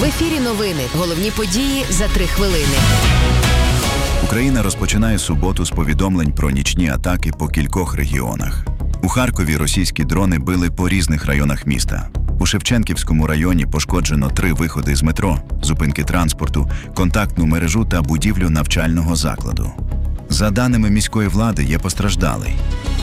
В ефірі новини. Головні події за 3 хвилини. Україна розпочинає суботу з повідомлень про нічні атаки по кількох регіонах. У Харкові російські дрони били по різних районах міста. У Шевченківському районі пошкоджено 3 виходи з метро, зупинки транспорту, контактну мережу та будівлю навчального закладу. За даними міської влади, є постраждалий.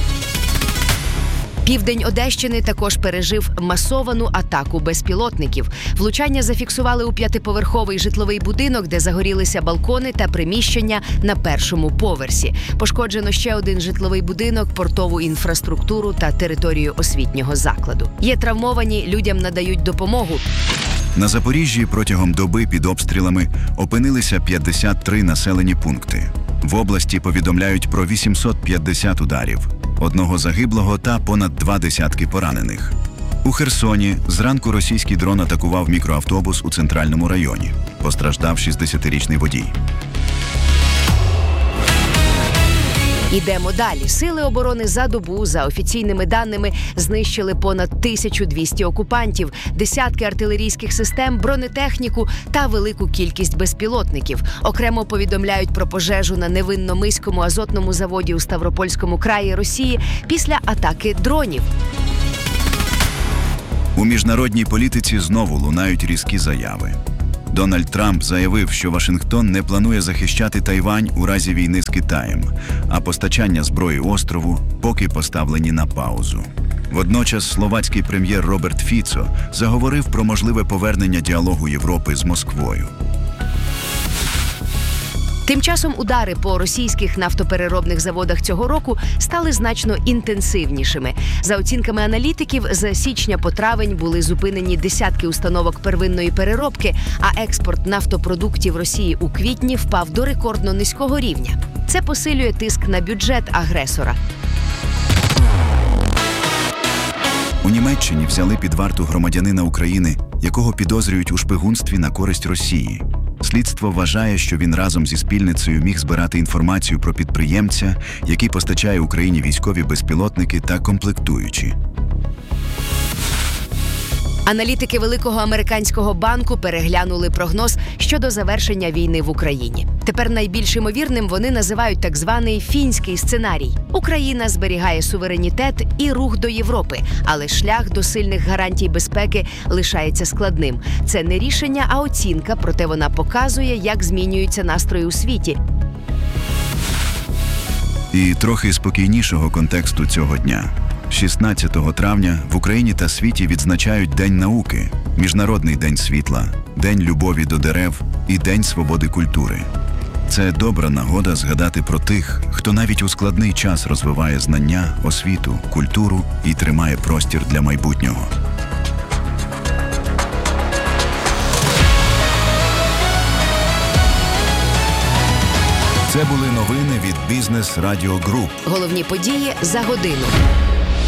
Південь Одещини також пережив масовану атаку безпілотників. Влучання зафіксували у 5-поверховий житловий будинок, де загорілися балкони та приміщення на 1-му поверсі. Пошкоджено ще один житловий будинок, портову інфраструктуру та територію освітнього закладу. Є травмовані, людям надають допомогу. На Запоріжжі протягом доби під обстрілами опинилися 53 населені пункти. В області повідомляють про 850 ударів, 1 загиблого та понад 20 поранених. У Херсоні зранку російський дрон атакував мікроавтобус у центральному районі. Постраждав 60-річний водій. Ідемо далі. Сили оборони за добу, за офіційними даними, знищили понад 1200 окупантів, десятки артилерійських систем, бронетехніку та велику кількість безпілотників. Окремо повідомляють про пожежу на Невинномиському азотному заводі у Ставропольському краї Росії після атаки дронів. У міжнародній політиці знову лунають різкі заяви. Дональд Трамп заявив, що Вашингтон не планує захищати Тайвань у разі війни з Китаєм, а постачання зброї острову поки поставлені на паузу. Водночас словацький прем'єр Роберт Фіцо заговорив про можливе повернення діалогу Європи з Москвою. Тим часом удари по російських нафтопереробних заводах цього року стали значно інтенсивнішими. За оцінками аналітиків, з січня по травень були зупинені десятки установок первинної переробки, а експорт нафтопродуктів Росії у квітні впав до рекордно низького рівня. Це посилює тиск на бюджет агресора. У Німеччині взяли під варту громадянина України, якого підозрюють у шпигунстві на користь Росії. Слідство вважає, що він разом зі спільницею міг збирати інформацію про підприємця, який постачає Україні військові безпілотники та комплектуючі. Аналітики Великого американського банку переглянули прогноз щодо завершення війни в Україні. Тепер найбільш ймовірним вони називають так званий фінський сценарій. Україна зберігає суверенітет і рух до Європи, але шлях до сильних гарантій безпеки лишається складним. Це не рішення, а оцінка, проте вона показує, як змінюються настрої у світі. І трохи спокійнішого контексту цього дня. 16 травня в Україні та світі відзначають День науки, Міжнародний день світла, День любові до дерев і День свободи культури. Це добра нагода згадати про тих, хто навіть у складний час розвиває знання, освіту, культуру і тримає простір для майбутнього. Це були новини від Бізнес Радіо Груп. Головні події за годину.